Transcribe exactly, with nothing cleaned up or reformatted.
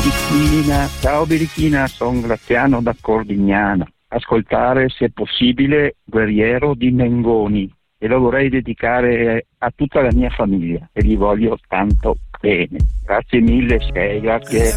Birichina, ciao Birichina, sono Graziano da Cordignano. Ascoltare, se possibile, Guerriero di Mengoni, e lo vorrei dedicare a tutta la mia famiglia e gli voglio tanto bene. Grazie mille, sei, grazie.